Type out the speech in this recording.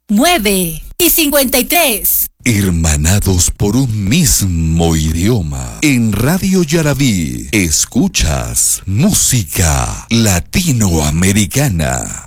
9:53. Hermanados por un mismo idioma. En Radio Yaraví, escuchas música latinoamericana.